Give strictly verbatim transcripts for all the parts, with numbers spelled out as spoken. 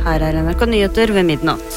Her er N R K Nyheter ved midnatt.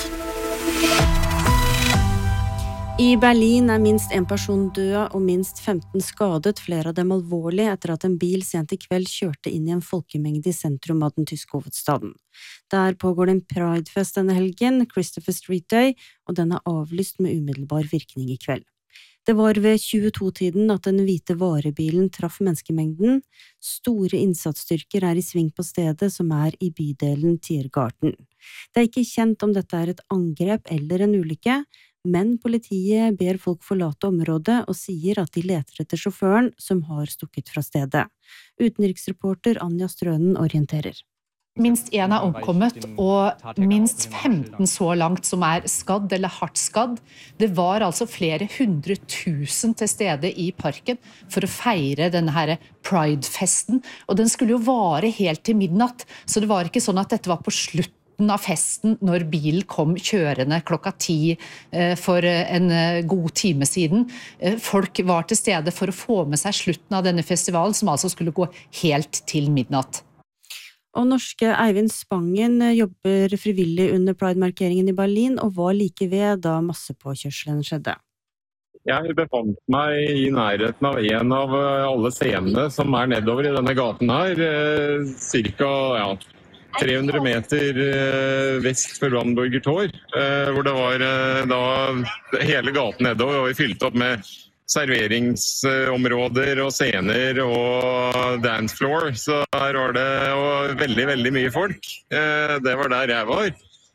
I Berlin er minst en person død og minst femten skadet, flere av dem alvorlig, etter at en bil sent i kveld kjørte inn i en folkemengde i sentrum av den tyske hovedstaden. Der pågår det en Pridefest denne helgen, Christopher Street Day, og den er avlyst med umiddelbar virkning i kveld. Det var ved tjueto-tiden at den hvite varebilen traff menneskemengden. Store innsatsstyrker er i sving på stedet, som er i bydelen Tiergarten. Det er ikke kjent om dette er et angrep eller en ulykke, men politiet ber folk forlate området og sier at de leter etter sjåføren som har stukket fra stedet. Utenriksreporter Anja Strønen orienterer. Minst en er omkommet, og minst femten så langt som er skadd eller hardt skadd. Det var altså flere hundre tusen til stede i parken for å feire denne her Pride-festen. Og den skulle jo vare helt til midnatt, så det var ikke sånn at dette var på slutten av festen når bilen kom kjørende klokka ti for en god time siden. Folk var til stede for å få med seg slutten av denne festivalen, som altså skulle gå helt til midnatt. Og norske Eivind Spangen jobber frivillig under Pride-markeringen i Berlin og var like ved da massepåkjørselen skjedde. Jeg befant meg i nærheten av en av alle scenene som er nedover i denne gaten her, cirka ja, tre hundre meter vest for Brandenburger Tor, hvor det var da hele gaten nedover, og vi fylte opp med serveringsområder og scener og dance floor, så her var det og veldig, veldig mye folk. Det var der jeg var.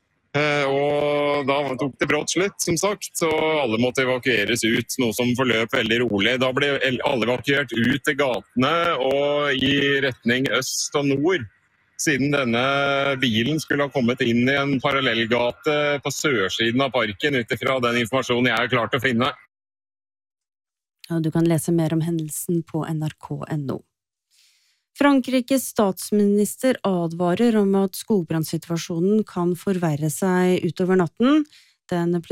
Og da tok det brått slutt, som sagt, så alle måtte evakueres ut, noe som forløp veldig rolig. Da ble alle evakuert ut til gatene og i retning øst og nord, siden denne bilen skulle ha kommet inn i en parallellgate på sørsiden av parken, utifra den informasjonen jeg har klart å finne. Du kan lese mer om hendelsen på N R K punktum N O. Frankrikes statsminister advarer om at skogbrannsituasjonen kan forverre seg utover natten. Den